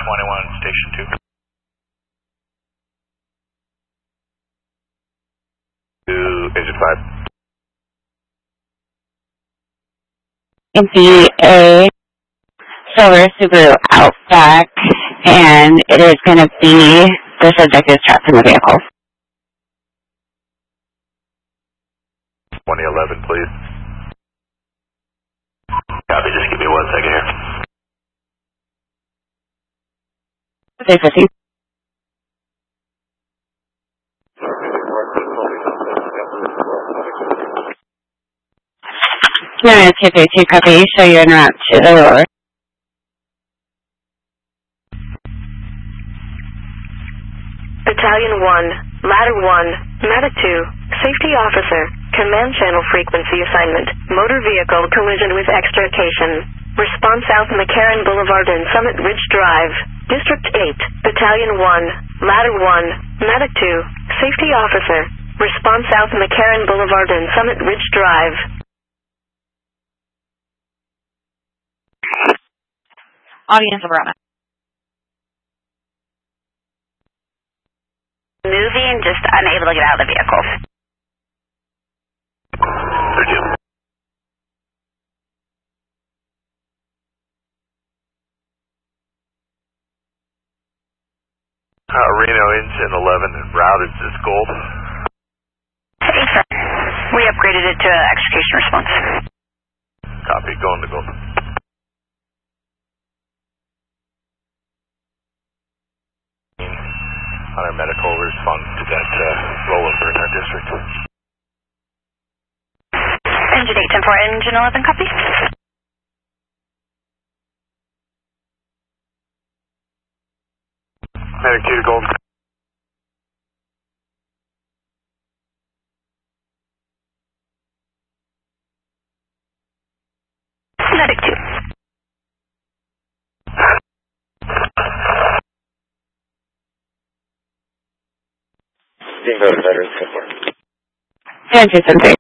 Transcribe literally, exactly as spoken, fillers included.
twenty-one, station two. To Agent five. Be a silver Subaru Outback, and it is going to be the subject is trapped in the vehicle. twenty eleven, please. Copy, just give me one second here. Say fifteen. No, two thirty-two, copy. Show you en route to the lower. Battalion one, Ladder one, Medic two, Safety Officer, Command Channel Frequency Assignment, Motor Vehicle Collision with Extrication. Response South McCarran Boulevard and Summit Ridge Drive, District eight, Battalion one, Ladder one, Medic two, Safety Officer. Response South McCarran Boulevard and Summit Ridge Drive. Audience of Verona. Moving, just unable to get out of the vehicle. thirty-two. Uh, Reno Engine eleven routed to Gold. Hey, sir. We upgraded it to extrication response. Copy, going to Gold. On our medical response to that uh, rollover in our district. Engine eight ten four, Engine eleven, copy. Medic two to Gold. Medic two. Being voted veterans, ten four. Ten two seven three.